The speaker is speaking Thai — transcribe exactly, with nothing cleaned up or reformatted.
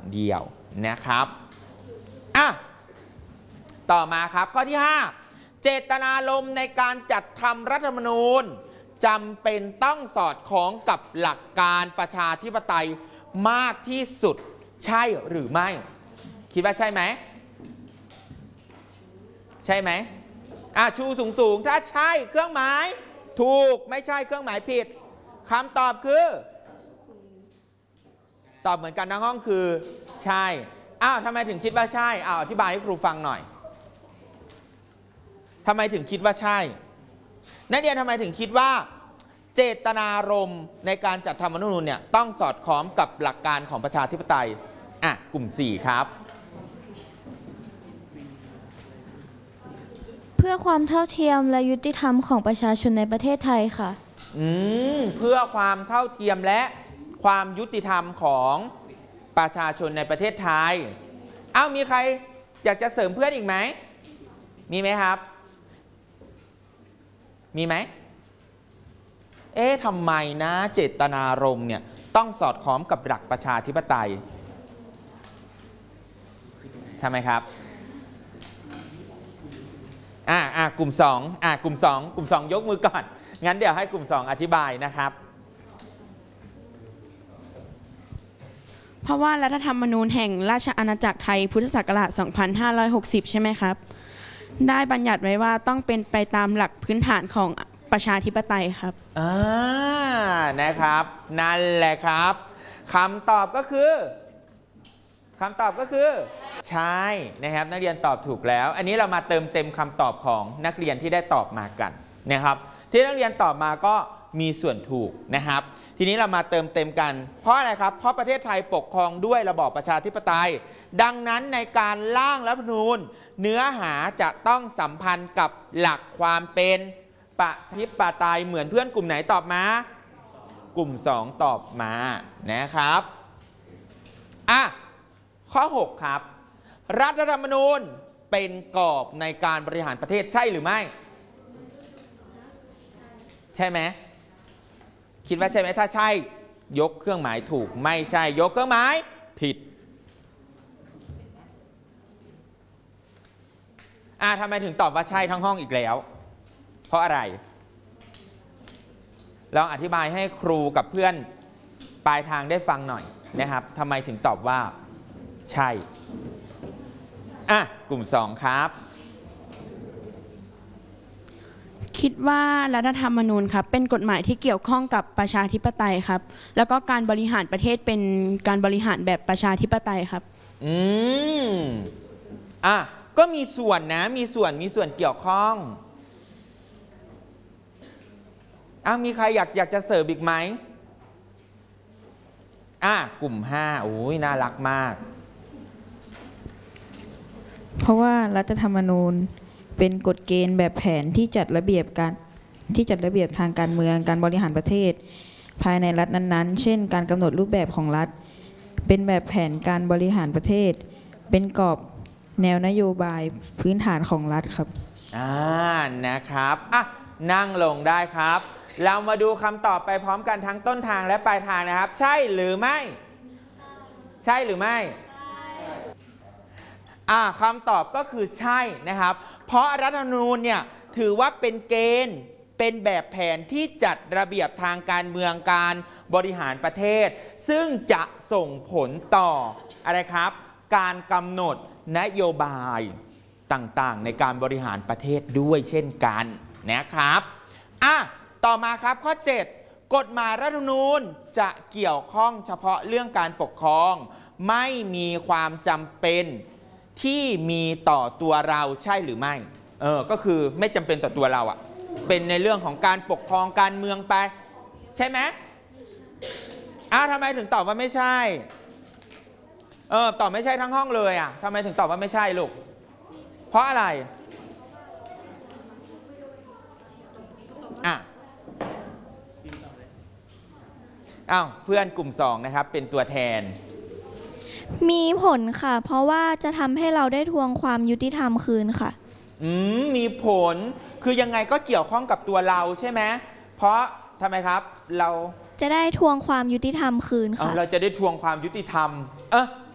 เดียวนะครับอ่ะต่อมาครับข้อที่ห้าเจตนารมณ์ในการจัดทำรัฐธรรมนูญจำเป็นต้องสอดคล้องกับหลักการประชาธิปไตยมากที่สุดใช่หรือไม่คิดว่าใช่ไหมใช่ไหมอ่ะชูสูงสูงถ้าใช่เครื่องหมายถูกไม่ใช่เครื่องหมายผิดคำตอบคือตอบเหมือนกันทั้งห้องคือใช่อ้าวทำไมถึงคิดว่าใช่อ้าวอธิบายให้ครูฟังหน่อยทำไมถึงคิดว่าใช่นักเรียนทำไมถึงคิดว่าเจตนารมณ์ในการจัดทำรัฐธรรมนูญเนี่ยต้องสอดคล้องกับหลักการของประชาธิปไตยอ่ะกลุ่มสี่ครับเพื่อความเท่าเทียมและยุติธรรมของประชาชนในประเทศไทยค่ะอืมเพื่อความเท่าเทียมและความยุติธรรมของประชาชนในประเทศไทยอ้าวมีใครอยากจะเสริมเพื่อนอีกไหมมีไหมครับมีไหมเอ๊ะทำไมนะเจตนารมณ์เนี่ยต้องสอดคล้องกับหลักประชาธิปไตยทำไมครับอ่าอ่ากลุ่มสองอ่ากลุ่มสองกลุ่มสองยกมือก่อนงั้นเดี๋ยวให้กลุ่มสองอธิบายนะครับเพราะว่ารัฐธรรมนูญแห่งราชอาณาจักรไทยพุทธศักราช สองพันห้าร้อยหกสิบ ใช่ไหมครับได้บัญญัติไว้ว่าต้องเป็นไปตามหลักพื้นฐานของประชาธิปไตยครับอ่านะครับนั่นแหละครับคำตอบก็คือคำตอบก็คือใช่นะครับนักเรียนตอบถูกแล้วอันนี้เรามาเติมเต็มคำตอบของนักเรียนที่ได้ตอบมากันนะครับที่นักเรียนตอบมาก็มีส่วนถูกนะครับทีนี้เรามาเติมเต็มกันเพราะอะไรครับเพราะประเทศไทยปกครองด้วยระบอบประชาธิปไตยดังนั้นในการร่างรัฐธรรมนูญเนื้อหาจะต้องสัมพันธ์กับหลักความเป็นประชาธิปไตยเหมือนเพื่อนกลุ่มไหนตอบมากลุ่มสองตอบมานะครับอ่ะข้อหกครับรัฐธรรมนูญเป็นกรอบในการบริหารประเทศใช่หรือไม่ใช่ไหมคิดว่าใช่ไหมถ้าใช่ยกเครื่องหมายถูกไม่ใช่ยกเครื่องหมายผิดอ่าทำไมถึงตอบว่าใช่ทั้งห้องอีกแล้วเพราะอะไรลองอธิบายให้ครูกับเพื่อนปลายทางได้ฟังหน่อยนะครับทำไมถึงตอบว่าใช่อ่ะกลุ่มสองครับคิดว่ารัฐธรรมนูญครับเป็นกฎหมายที่เกี่ยวข้องกับประชาธิปไตยครับแล้วก็การบริหารประเทศเป็นการบริหารแบบประชาธิปไตยครับอืมอ่ะก็มีส่วนนะมีส่วนมีส่วนเกี่ยวข้องอ้าวมีใครอยากอยากจะเสริมอีกไหมอ่ะกลุ่มห้าโอ้ยน่ารักมากเพราะว่ารัฐธรรมนูญเป็นกฎเกณฑ์แบบแผนที่จัดระเบียบการที่จัดระเบียบทางการเมืองการบริหารประเทศภายในรัฐนั้นๆเช่นการกำหนดรูปแบบของรัฐเป็นแบบแผนการบริหารประเทศเป็นกรอบแนวนโยบายพื้นฐานของรัฐครับอ่านะครับอ่ะนั่งลงได้ครับเรามาดูคำตอบไปพร้อมกันทั้งต้นทางและปลายทางนะครับใช่หรือไม่ใช่หรือไม่อ่าคำตอบก็คือใช่นะครับเพราะรัฐธรรมนูญเนี่ยถือว่าเป็นเกณฑ์เป็นแบบแผนที่จัดระเบียบทางการเมืองการบริหารประเทศซึ่งจะส่งผลต่ออะไรครับการกำหนดนโยบายต่างๆในการบริหารประเทศด้วยเช่นกันนะครับอ่ะต่อมาครับข้อเจ็ดกฎหมายรัฐธรรมนูญจะเกี่ยวข้องเฉพาะเรื่องการปกครองไม่มีความจำเป็นที่มีต่อตัวเราใช่หรือไม่เออก็คือไม่จำเป็นต่อตัวเราอะเป็นในเรื่องของการปกครองการเมืองไปใช่ไหมอ้าวทำไมถึงตอบว่าไม่ใช่เออตอบไม่ใช่ทั้งห้องเลยอะทำไมถึงตอบว่าไม่ใช่ลูกเพราะอะไรอ่ะอ้าวเพื่อนกลุ่มสองนะครับเป็นตัวแทนมีผลค่ะเพราะว่าจะทำให้เราได้ทวงความยุติธรรมคืนค่ะอืมมีผลคือยังไงก็เกี่ยวข้องกับตัวเราใช่ไหมเพราะทำไมครับเราจะได้ทวงความยุติธรรมคืนค่ะเราจะได้ทวงความยุติธรรมเออ